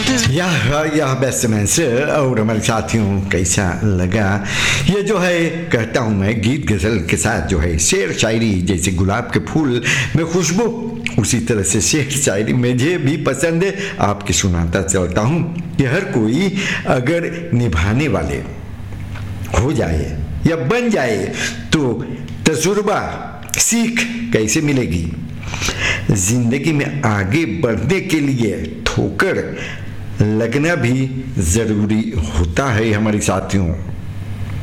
यह बैट्समैन से और हमारे साथियों कैसा लगा। ये जो है कहता हूँ मैं गीत गज़ल के साथ जो है शेर शायरी, जैसे गुलाब के फूल में खुशबू, उसी तरह से शेर शायरी मुझे भी पसंद है। आपके सुनाता चलता हूँ कि हर कोई अगर निभाने वाले हो जाए या बन जाए तो तजुर्बा सीख कैसे मिलेगी। जिंदगी में आगे बढ़ने के लिए ठोकर लगना भी ज़रूरी होता है हमारे साथियों।